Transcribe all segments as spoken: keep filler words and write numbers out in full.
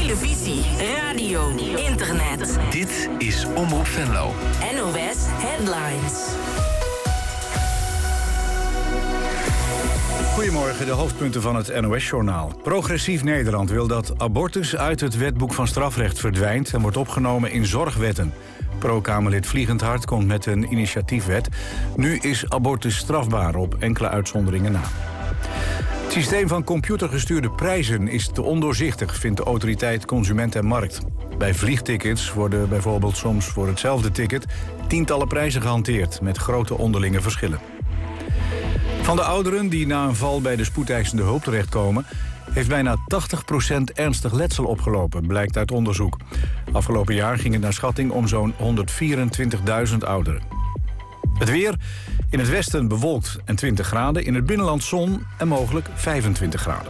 televisie, radio, internet. Dit is Omroep Venlo. N O S Headlines. Goedemorgen, de hoofdpunten van het N O S-journaal. Progressief Nederland wil dat abortus uit het wetboek van strafrecht verdwijnt en wordt opgenomen in zorgwetten. Pro-Kamerlid Vliegendhart komt met een initiatiefwet. Nu is abortus strafbaar, op enkele uitzonderingen na. Het systeem van computergestuurde prijzen is te ondoorzichtig, vindt de autoriteit Consument en Markt. Bij vliegtickets worden bijvoorbeeld soms voor hetzelfde ticket tientallen prijzen gehanteerd, met grote onderlinge verschillen. Van de ouderen die na een val bij de spoedeisende hulp terechtkomen, heeft bijna tachtig procent ernstig letsel opgelopen, blijkt uit onderzoek. Afgelopen jaar ging het naar schatting om zo'n honderdvierentwintigduizend ouderen. Het weer: in het westen bewolkt en twintig graden, in het binnenland zon en mogelijk vijfentwintig graden.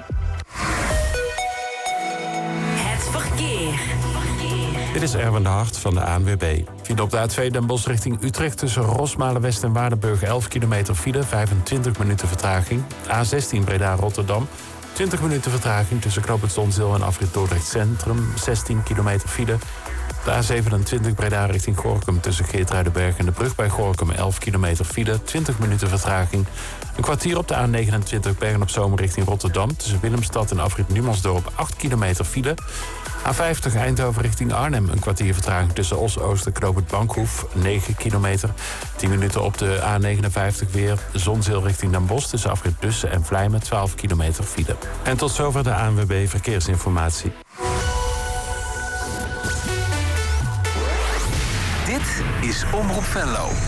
Het verkeer. Dit is Erwin de Hart van de A N W B. File op de A twee Den Bosch richting Utrecht tussen Rosmalen-West en Waardenburg elf kilometer file, vijfentwintig minuten vertraging. A zestien Breda-Rotterdam, twintig minuten vertraging tussen Knoopend Zonzeel en afrit Dordrecht Centrum, zestien kilometer file. De A zevenentwintig Breda richting Gorinchem tussen Geertruidenberg en de brug bij Gorinchem elf kilometer file, twintig minuten vertraging. Een kwartier op de A negenentwintig Bergen op Zoom richting Rotterdam tussen Willemstad en afrit Numansdorp acht kilometer file. A vijftig Eindhoven richting Arnhem, een kwartier vertraging tussen Os-Oost en Knoopend Bankhoef, negen kilometer. tien minuten op de A negenenvijftig weer Zonzeel richting Den Bosch tussen afrit Dussen en Vlijmen, twaalf kilometer file. En tot zover de A N W B Verkeersinformatie. Dit is Omroep Venlo.